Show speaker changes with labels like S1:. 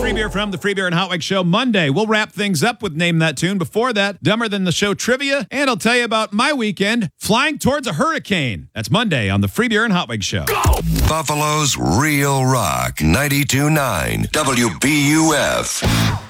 S1: Free beer from the Free Beer and Hotwig Show Monday. We'll wrap things up with Name That Tune. Before that, Dumber Than the Show trivia, and I'll tell you about my weekend flying towards a hurricane. That's Monday on the Free Beer and Hotwig Show.
S2: Buffalo's Real Rock 92.9 WBUF.